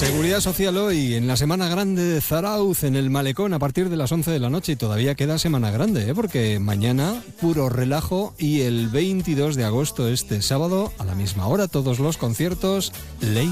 Seguridad Social hoy, en la Semana Grande de Zarauz, en el Malecón, a partir de las 11 de la noche. Y todavía queda Semana Grande, porque mañana puro relajo y el 22 de agosto, este sábado, a la misma hora, todos los conciertos.